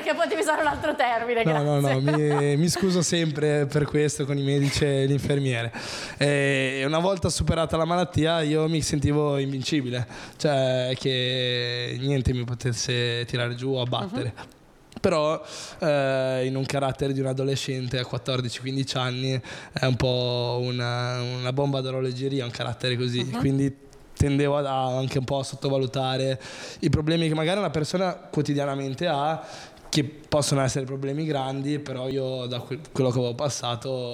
perché potevi usare un altro termine. No, grazie. mi scuso sempre per questo con i medici e l'infermiere. E una volta superata la malattia io mi sentivo invincibile, cioè che niente mi potesse tirare giù o abbattere. Però in un carattere di un adolescente a 14-15 anni è un po' una bomba d'orologeria, un carattere così, quindi tendevo anche un po' a sottovalutare i problemi che magari una persona quotidianamente ha, che possono essere problemi grandi, però io da quello che avevo passato